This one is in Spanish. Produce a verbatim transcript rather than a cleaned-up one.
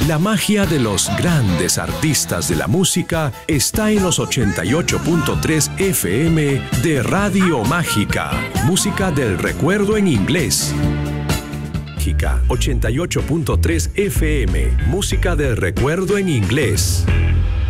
La magia de los grandes artistas de la música está en los ochenta y ocho punto tres F M de Radio Mágica. Música del recuerdo en inglés. Mágica ochenta y ocho punto tres F M. Música del recuerdo en inglés.